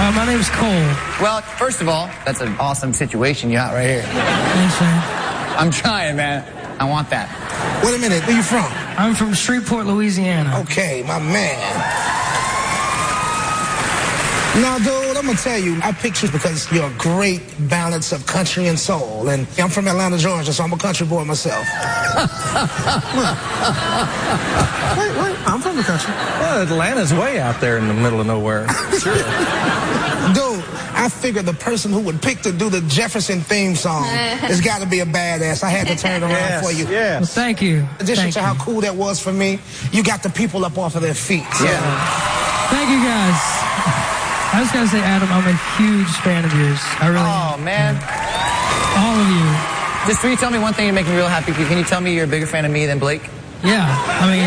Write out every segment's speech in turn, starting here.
My name's Cole. Well, first of all, that's an awesome situation you got right here. Thanks, man. I'm trying, man. I want that. Wait a minute, where you from? I'm from Shreveport, Louisiana. Okay, my man. Now, dude, I'm gonna tell you, I picked you because you're a great balance of country and soul. And I'm from Atlanta, Georgia, so I'm a country boy myself. Wait, I'm from the country. Well, Atlanta's way out there in the middle of nowhere. Sure. Dude, I figured the person who would pick to do the Jefferson theme song has got to be a badass. I had to turn it around for you. Well, thank you. In addition to how cool that was for me, you got the people up off of their feet. So. Yeah. Thank you, guys. I was going to say, Adam, I'm a huge fan of yours. I really am. Oh, man. All of you. Just will you tell me one thing to make me real happy? Can you tell me you're a bigger fan of me than Blake? Yeah. I mean...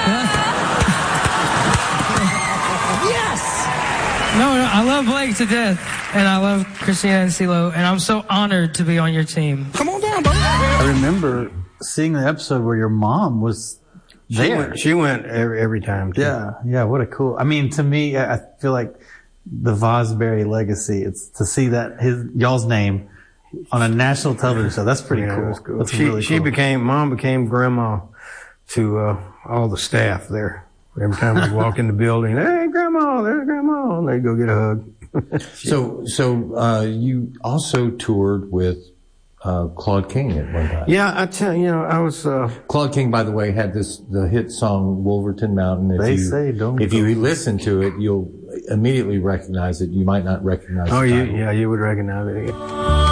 Yes! No, I love Blake to death. And I love Christina and CeeLo. And I'm so honored to be on your team. Come on down, bro. I remember seeing the episode where your mom was there. She went every time, too. Yeah, what a cool... I mean, to me, I feel like the Fosbury legacy, it's to see that y'all's name on a national television show. That's pretty cool. That's cool. That's really cool. Mom became grandma to all the staff there. Every time we walk in the building, hey, grandma, there's grandma, and they'd go get a hug. So you also toured with Claude King at one time. Yeah, I tell you, I was... Claude King, by the way, had the hit song Wolverton Mountain. If you listen to it, you'll immediately recognize it. You might not recognize it. You would recognize it.